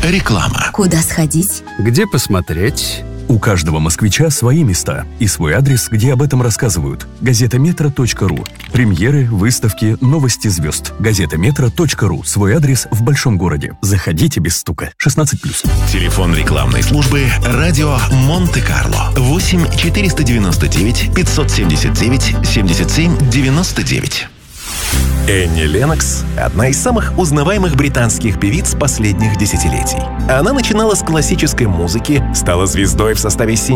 Реклама. Куда сходить? Где посмотреть? У каждого москвича свои места и свой адрес, где об этом рассказывают. Газета Метро.ру. Премьеры, выставки, новости звезд. Газета Метро.ру. Свой адрес в большом городе. Заходите без стука. 16+. Телефон рекламной службы «Радио Монте-Карло». 8-499-579-77-99. Энни Леннокс – одна из самых узнаваемых британских певиц последних десятилетий. Она начинала с классической музыки, стала звездой в составе